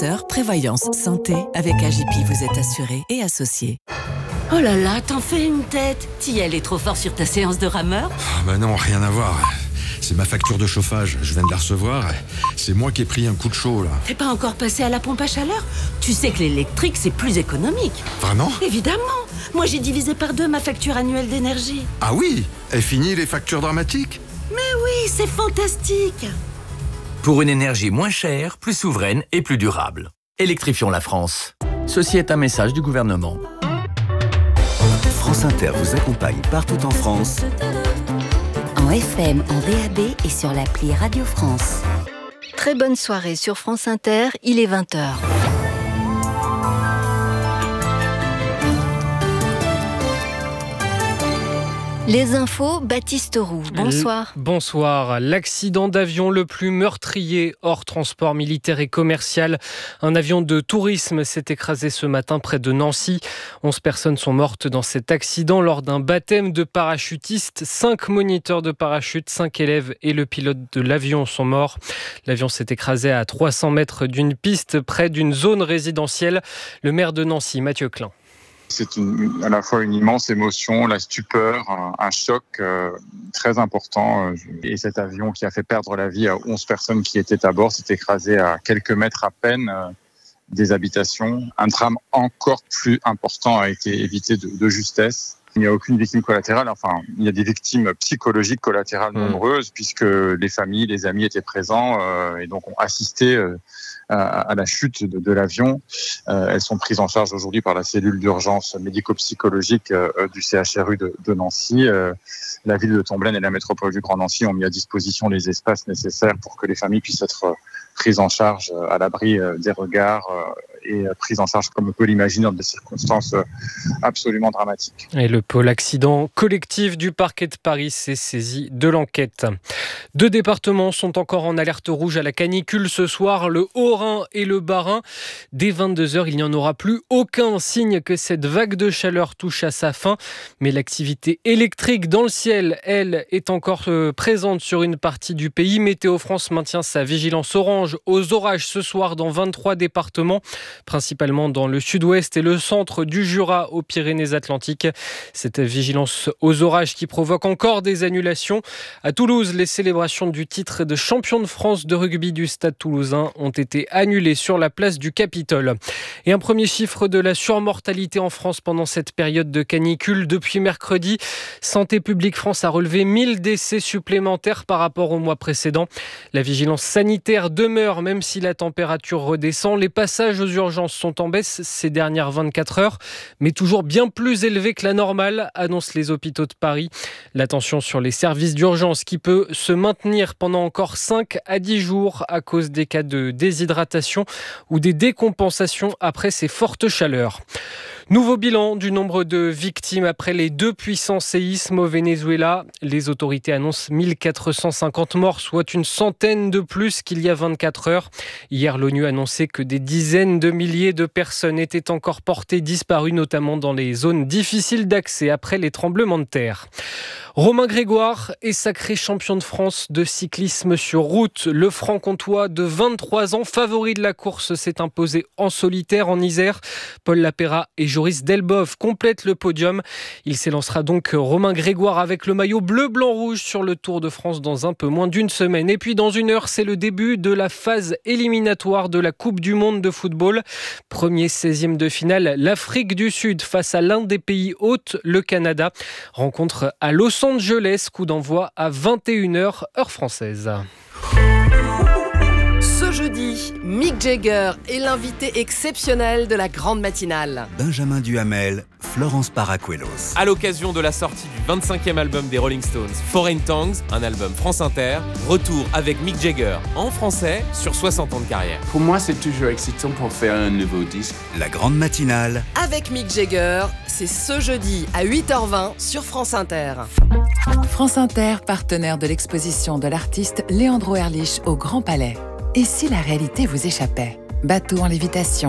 porteur, prévoyance, santé. Avec AJP, vous êtes assuré et associé. Oh là là, t'en fais une tête. T'y est trop fort sur ta séance de rameur? Bah non, rien à voir. C'est ma facture de chauffage, je viens de la recevoir. C'est moi qui ai pris un coup de chaud, là. T'es pas encore passé à la pompe à chaleur? Tu sais que l'électrique, c'est plus économique. Vraiment? Évidemment. Moi, j'ai divisé par 2 ma facture annuelle d'énergie. Ah oui? Et fini les factures dramatiques? Mais oui, c'est fantastique. Pour une énergie moins chère, plus souveraine et plus durable. Électrifions la France. Ceci est un message du gouvernement. France Inter vous accompagne partout en France. En FM, en DAB et sur l'appli Radio France. Très bonne soirée sur France Inter, il est 20h. Les infos, Baptiste Roux, bonsoir. Bonsoir. L'accident d'avion le plus meurtrier hors transport militaire et commercial. Un avion de tourisme s'est écrasé ce matin près de Nancy. 11 personnes sont mortes dans cet accident lors d'un baptême de parachutistes. 5 moniteurs de parachute, 5 élèves et le pilote de l'avion sont morts. L'avion s'est écrasé à 300 mètres d'une piste près d'une zone résidentielle. Le maire de Nancy, Mathieu Klein. C'est à la fois une immense émotion, la stupeur, un choc très important. Et cet avion qui a fait perdre la vie à 11 personnes qui étaient à bord s'est écrasé à quelques mètres à peine des habitations. Un drame encore plus important a été évité de justesse. Il n'y a aucune victime collatérale. Enfin, il y a des victimes psychologiques collatérales nombreuses puisque les familles, les amis étaient présents et donc ont assisté à la chute de l'avion. Elles sont prises en charge aujourd'hui par la cellule d'urgence médico-psychologique du CHRU de Nancy. La ville de Tomblaine et la métropole du Grand Nancy ont mis à disposition les espaces nécessaires pour que les familles puissent être prises en charge à l'abri des regards et prises en charge, comme on peut l'imaginer, dans des circonstances absolument dramatiques. Et le pôle accident collectif du parquet de Paris s'est saisi de l'enquête. 2 départements sont encore en alerte rouge à la canicule ce soir, le Haut-Rhin et le Bas-Rhin. Dès 22h, il n'y en aura plus aucun signe que cette vague de chaleur touche à sa fin. Mais l'activité électrique dans le ciel, elle, est encore présente sur une partie du pays. Météo France maintient sa vigilance orange aux orages ce soir dans 23 départements, principalement dans le sud-ouest et le centre du Jura aux Pyrénées-Atlantiques. Cette vigilance aux orages qui provoque encore des annulations. À Toulouse, les célébrations du titre de champion de France de rugby du Stade Toulousain ont été annulées sur la place du Capitole. Et un premier chiffre de la surmortalité en France pendant cette période de canicule. Depuis mercredi, Santé publique France a relevé 1000 décès supplémentaires par rapport au mois précédent. La vigilance sanitaire demeure même si la température redescend. Les passages aux urgences sont en baisse ces dernières 24 heures, mais toujours bien plus élevés que la normale, annoncent les hôpitaux de Paris. La tension sur les services d'urgence qui peut se maintenir pendant encore 5 à 10 jours à cause des cas de déshydratation ou des décompensations après ces fortes chaleurs. Nouveau bilan du nombre de victimes après les 2 puissants séismes au Venezuela. Les autorités annoncent 1450 morts, soit une centaine de plus qu'il y a 24 heures. Hier, l'ONU annonçait que des dizaines de milliers de personnes étaient encore portées disparues, notamment dans les zones difficiles d'accès après les tremblements de terre. Romain Grégoire est sacré champion de France de cyclisme sur route. Le franc-comtois de 23 ans, favori de la course, s'est imposé en solitaire en Isère. Paul Lapéra et Joris Delboff complètent le podium. Il s'élancera donc Romain Grégoire avec le maillot bleu-blanc-rouge sur le Tour de France dans un peu moins d'une semaine. Et puis dans 1 heure, c'est le début de la phase éliminatoire de la Coupe du Monde de football. Premier 16e de finale, l'Afrique du Sud face à l'un des pays hôtes, le Canada. Rencontre à Los Angeles, coup d'envoi à 21h, heure française. Ce jeudi, Mick Jagger est l'invité exceptionnel de la grande matinale. Benjamin Duhamel, Florence Paracuelos. À l'occasion de la sortie du 25e album des Rolling Stones, Foreign Tongues, un album France Inter, retour avec Mick Jagger en français sur 60 ans de carrière. Pour moi, c'est toujours excitant pour faire un nouveau disque. La grande matinale. Avec Mick Jagger, c'est ce jeudi à 8h20 sur France Inter. France Inter, partenaire de l'exposition de l'artiste Leandro Erlich au Grand Palais. Et si la réalité vous échappait? Bateau en lévitation,